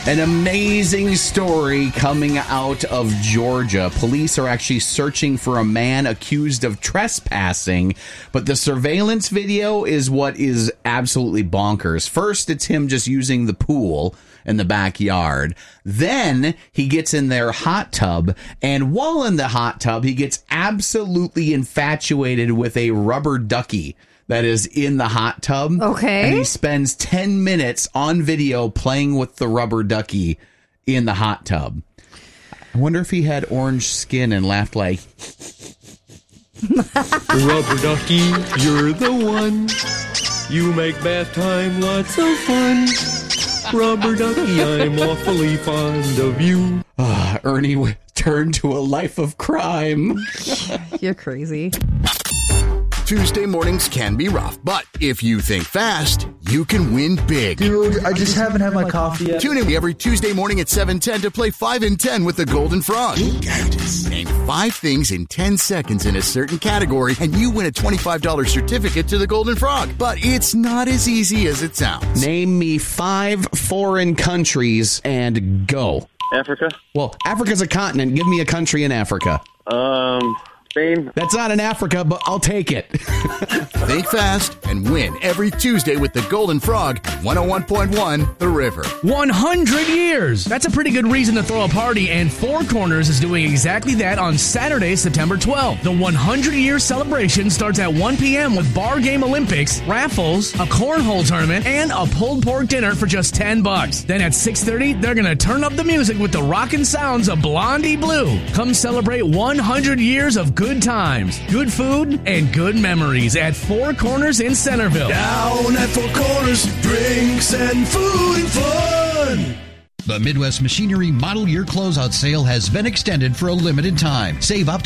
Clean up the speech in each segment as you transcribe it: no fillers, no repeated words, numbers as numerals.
An amazing story coming out of Georgia. Police are actually searching for a man accused of trespassing, but the surveillance video is what is absolutely bonkers. First, it's him just using the pool in the backyard. Then he gets in their hot tub, and while in the hot tub, he gets absolutely infatuated with a rubber ducky that is in the hot tub. Okay. And he spends 10 minutes on video playing with the rubber ducky in the hot tub. I wonder if he had orange skin and laughed like... Rubber ducky, you're the one. You make bath time lots of fun. Rubber ducky, I'm awfully fond of you. Ernie turned to a life of crime. You're crazy. Tuesday mornings can be rough, but if you think fast, you can win big. Dude, I just haven't had my coffee yet. Tune in every Tuesday morning at 7:10 to play 5 in 10 with the Golden Frog. Name 5 things in 10 seconds in a certain category, and you win a $25 certificate to the Golden Frog. But it's not as easy as it sounds. Name me 5 foreign countries and go. Africa. Well, Africa's a continent. Give me a country in Africa. Spain. That's not in Africa, but I'll take it. Think fast and win every Tuesday with the Golden Frog, 101.1 The River. 100 years! That's a pretty good reason to throw a party, and Four Corners is doing exactly that on Saturday, September 12th. The 100-year celebration starts at 1 p.m. with bar game Olympics, raffles, a cornhole tournament, and a pulled pork dinner for just $10. Then at 6:30, they're going to turn up the music with the rockin' sounds of Blondie Blue. Come celebrate 100 years of good times, good food, and good memories at Four Corners in Centerville. Down at Four Corners, drinks and food and fun. The Midwest Machinery Model Year Closeout Sale has been extended for a limited time. Save up to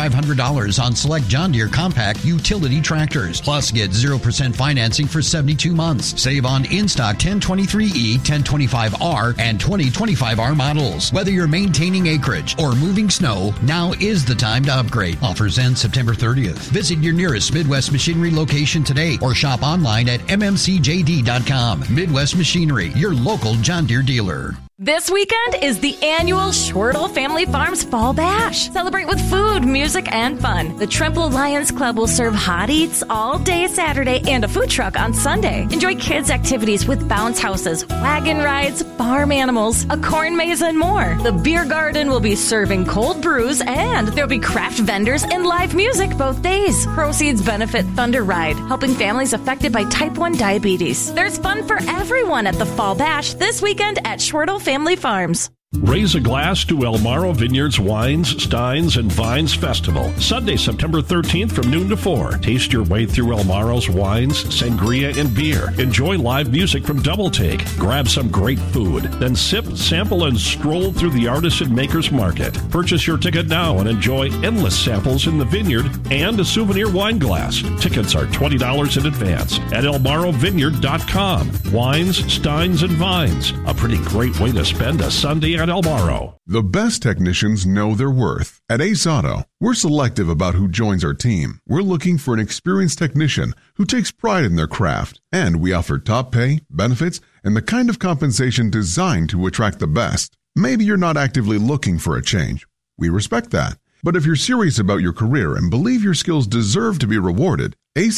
$2,500 on select John Deere compact utility tractors. Plus, get 0% financing for 72 months. Save on in-stock 1023E, 1025R, and 2025R models. Whether you're maintaining acreage or moving snow, now is the time to upgrade. Offers end September 30th. Visit your nearest Midwest Machinery location today or shop online at mmcjd.com. Midwest Machinery, your local John Deere dealer. This weekend is the annual Schwertle Family Farms Fall Bash. Celebrate with food, music, and fun. The Trimble Lions Club will serve hot eats all day Saturday and a food truck on Sunday. Enjoy kids' activities with bounce houses, wagon rides, farm animals, a corn maze, and more. The beer garden will be serving cold brews, and there'll be craft vendors and live music both days. Proceeds benefit Thunder Ride, helping families affected by type 1 diabetes. There's fun for everyone at the Fall Bash this weekend at Schwertle Family Farms. Raise a glass to El Maro Vineyards Wines, Steins, and Vines Festival. Sunday, September 13th from noon to 4. Taste your way through El Maro's wines, sangria, and beer. Enjoy live music from Double Take. Grab some great food. Then sip, sample, and stroll through the Artisan Makers Market. Purchase your ticket now and enjoy endless samples in the vineyard and a souvenir wine glass. Tickets are $20 in advance at elmarovineyard.com. Wines, Steins, and Vines. A pretty great way to spend a Sunday at El Maro. The best technicians know their worth. At Ace Auto, we're selective about who joins our team. We're looking for an experienced technician who takes pride in their craft. And we offer top pay, benefits, and the kind of compensation designed to attract the best. Maybe you're not actively looking for a change. We respect that. But if you're serious about your career and believe your skills deserve to be rewarded, Ace